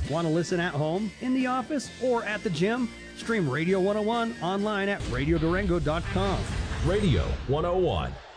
Want to listen at home, in the office, or at the gym? Stream Radio 101 online at radiodurango.com. Radio 101.